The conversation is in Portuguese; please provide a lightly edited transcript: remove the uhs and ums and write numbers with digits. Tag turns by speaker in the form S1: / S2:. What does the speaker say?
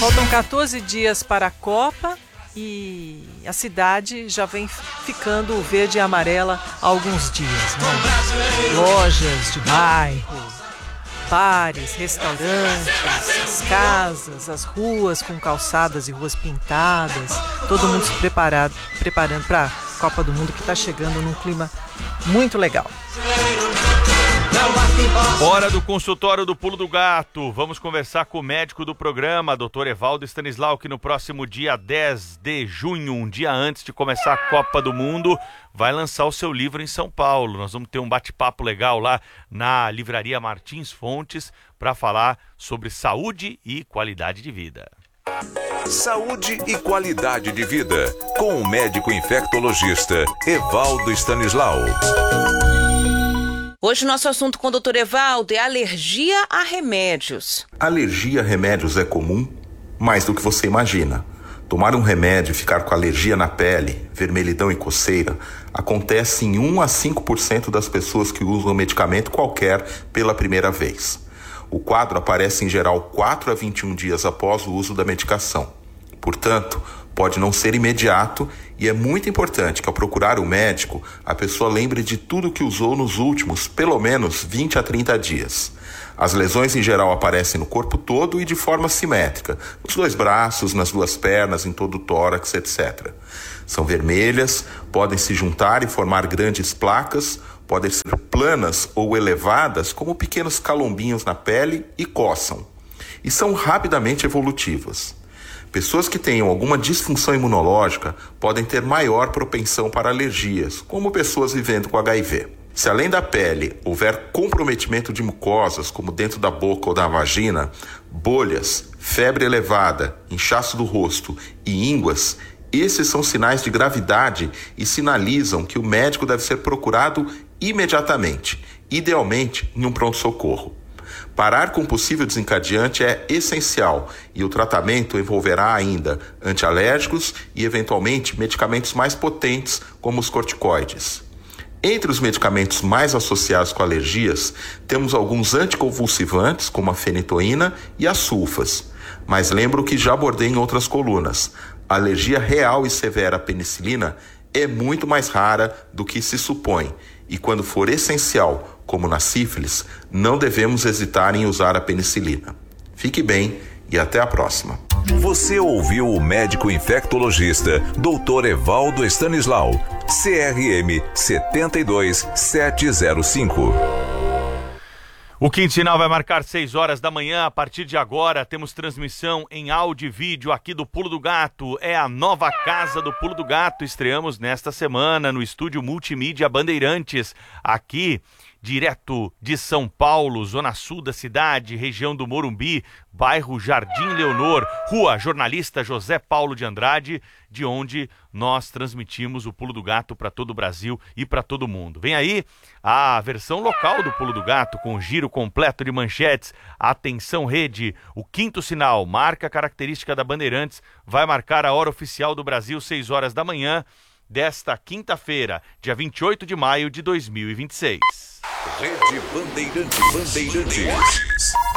S1: Faltam 14 dias para a Copa e a cidade já vem ficando verde e amarela há alguns dias, né? Lojas de bairro, bares, restaurantes, as casas, as ruas com calçadas e ruas pintadas, todo mundo se preparando para a Copa do Mundo, que está chegando num clima muito legal.
S2: Hora do consultório do Pulo do Gato. Vamos conversar com o médico do programa, Dr. Evaldo Stanislau, que no próximo dia 10 de junho, um dia antes de começar a Copa do Mundo, vai lançar o seu livro em São Paulo. Nós vamos ter um bate-papo legal lá na Livraria Martins Fontes para falar sobre saúde e qualidade de vida.
S3: Saúde e qualidade de vida, com o médico infectologista Evaldo Stanislau.
S4: Hoje o nosso assunto com o Dr. Evaldo é alergia a remédios.
S5: Alergia a remédios é comum, mais do que você imagina. Tomar um remédio e ficar com alergia na pele, vermelhidão e coceira, acontece em 1 a 5% das pessoas que usam um medicamento qualquer pela primeira vez. O quadro aparece em geral 4 a 21 dias após o uso da medicação. Portanto, pode não ser imediato e é muito importante que ao procurar o médico, a pessoa lembre de tudo que usou nos últimos, pelo menos, 20 a 30 dias. As lesões em geral aparecem no corpo todo e de forma simétrica, nos 2 braços, nas 2 pernas, em todo o tórax, etc. São vermelhas, podem se juntar e formar grandes placas, podem ser planas ou elevadas como pequenos calombinhos na pele e coçam. E são rapidamente evolutivas. Pessoas que tenham alguma disfunção imunológica podem ter maior propensão para alergias, como pessoas vivendo com HIV. Se além da pele houver comprometimento de mucosas, como dentro da boca ou da vagina, bolhas, febre elevada, inchaço do rosto e ínguas, esses são sinais de gravidade e sinalizam que o médico deve ser procurado imediatamente, idealmente em um pronto-socorro. Parar com possível desencadeante é essencial e o tratamento envolverá ainda antialérgicos e, eventualmente, medicamentos mais potentes, como os corticoides. Entre os medicamentos mais associados com alergias, temos alguns anticonvulsivantes, como a fenitoína e as sulfas. Mas lembro que já abordei em outras colunas. A alergia real e severa à penicilina é muito mais rara do que se supõe. E quando for essencial, como na sífilis, não devemos hesitar em usar a penicilina. Fique bem e até a próxima.
S3: Você ouviu o médico infectologista Dr. Evaldo Stanislau, CRM 72705.
S2: O Quintinal vai marcar 6 horas da manhã. A partir de agora, temos transmissão em áudio e vídeo aqui do Pulo do Gato. É a nova casa do Pulo do Gato. Estreamos nesta semana no estúdio Multimídia Bandeirantes, aqui direto de São Paulo, zona sul da cidade, região do Morumbi, bairro Jardim Leonor, rua Jornalista José Paulo de Andrade, de onde nós transmitimos o Pulo do Gato para todo o Brasil e para todo mundo. Vem aí a versão local do Pulo do Gato, com giro completo de manchetes. Atenção rede, o 5º sinal, marca característica da Bandeirantes, vai marcar a hora oficial do Brasil, 6 horas da manhã, desta quinta-feira, dia 28 de maio de 2026.
S3: Rede Bandeirantes.